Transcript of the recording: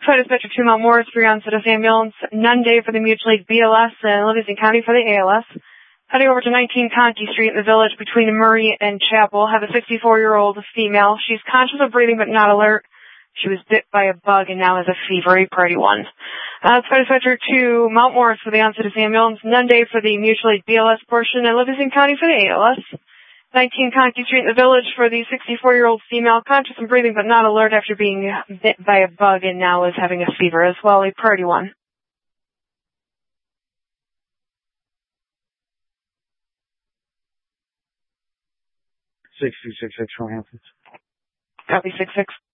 Flight Dispatcher 2 Mount Morris for your onset of ambulance. None day for the Mutual Aid BLS and Livingston County for the ALS. Heading over to 19 Conkey Street in the village between Murray and Chapel. Have a 64-year-old female. She's conscious of breathing but not alert. She was bit by a bug and now has a fever. A priority 1. Flight Dispatcher 2 Mount Morris for the onset of ambulance. None day for the Mutual Aid BLS portion and Livingston County for the ALS. 19 Conkey Street in the village for the 64-year-old female, conscious and breathing but not alert after being bit by a bug and now is having a fever as well. A priority 1. 6266 from Hamptons. Copy 66.